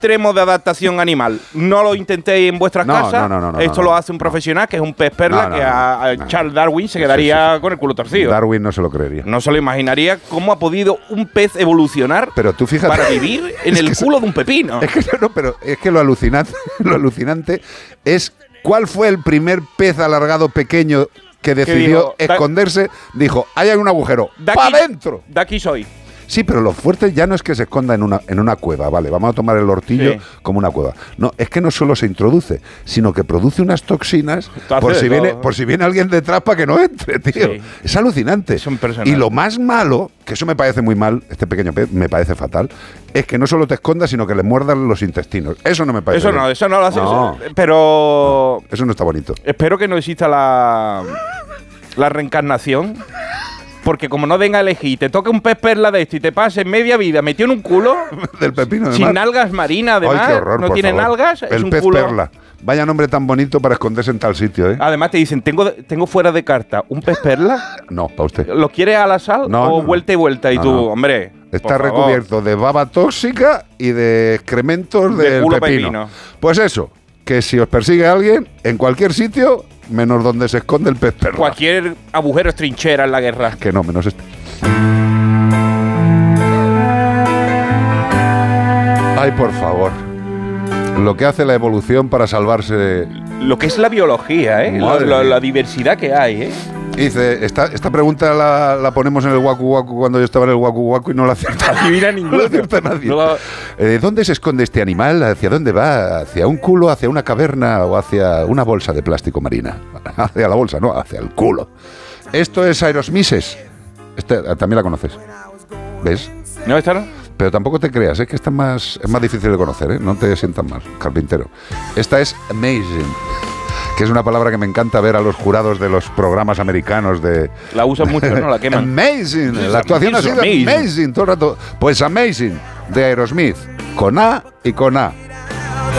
extremo de adaptación animal. No lo intentéis en vuestras casas. Esto lo hace un profesional, que es un pez perla, que a Charles Darwin se quedaría con el culo torcido. Darwin no se lo creería. No se lo imaginaría cómo ha podido un pez evolucionar pero tú fíjate, para vivir en el culo de un pepino. Pero es que lo alucinante es cuál fue el primer pez alargado pequeño que decidió esconderse. Dijo, ahí hay un agujero, ¡para adentro! De aquí soy. Sí, pero lo fuerte ya no es que se esconda en una cueva, vale, vamos a tomar el hortillo como una cueva. No, es que no solo se introduce, sino que produce unas toxinas por si viene alguien detrás para que no entre, tío. Sí. Es alucinante. Es impresionante. Y lo más malo, que eso me parece muy mal, este pequeño pez me parece fatal, es que no solo te escondas, sino que le muerdan los intestinos. Eso no me parece bien. Eso no lo hace. No. Pero... No, eso no está bonito. Espero que no exista la reencarnación. Porque como no venga a elegir, te toca un pez perla de esto y te pases media vida metido en un culo del pepino, sin algas marinas, además. Ay, qué horror, no tienen algas, el es un pez culo. Perla. Vaya nombre tan bonito para esconderse en tal sitio, ¿eh? Además te dicen, tengo fuera de carta un pez perla. No, para usted. ¿Lo quieres a la sal o vuelta y vuelta? Y tú, hombre, está recubierto de baba tóxica y de excrementos del pepino. Pues eso, que si os persigue alguien, en cualquier sitio, menos donde se esconde el pez perla. Cualquier agujero es trinchera en la guerra. Que no, menos este. Ay, por favor. Lo que hace la evolución para salvarse. Lo que es la biología, ¿eh? La diversidad que hay, ¿eh? Dice, esta pregunta la ponemos en el Waku Waku cuando yo estaba en el Waku Waku y no la acierta ninguno. No la acierta nadie. ¿Dónde se esconde este animal? ¿Hacia dónde va? ¿Hacia un culo, hacia una caverna o hacia una bolsa de plástico marina? Hacia la bolsa, no, hacia el culo. Esto es Aerosmith. También la conoces. ¿Ves? ¿No, esta no? Pero tampoco te creas, que esta es más difícil de conocer, ¿eh? No te sientas mal, carpintero. Esta es Amazing, que es una palabra que me encanta ver a los jurados de los programas americanos de... La usan mucho, ¿no? La queman. Amazing, la actuación ha sido amazing todo el rato. Pues Amazing, de Aerosmith, con A y con A.